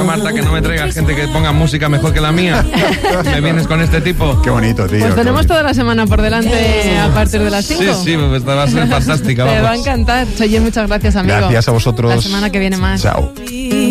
dicho Marta que no me traigas gente que ponga música mejor que la mía. ¿Me vienes con este tipo? Qué bonito, tío. Pues tenemos toda la semana por delante a partir de las 5. Sí, pues va a ser fantástica. Te va a encantar. Oye, muchas gracias, amigo. Gracias a vosotros. La semana que viene más. Chao.